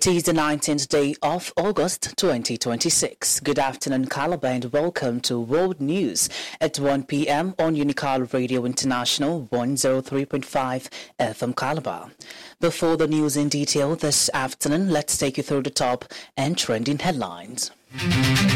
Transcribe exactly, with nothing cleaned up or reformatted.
It is the nineteenth day of August twenty twenty-six. Good afternoon, Calabar, and welcome to World News at one p.m. on Unical Radio International one oh three point five F M Calabar. Before the news in detail this afternoon, let's take you through the top and trending headlines.